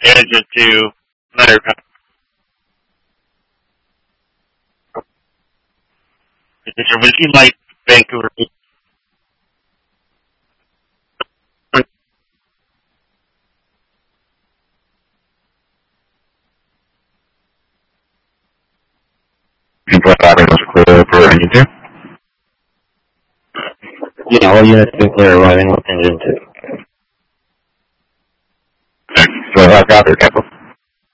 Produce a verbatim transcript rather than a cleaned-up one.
engine to another. Would you like Vancouver? Input battery was clear for engine two. Yeah, all units have been clear arriving with engine two. So I got their capital.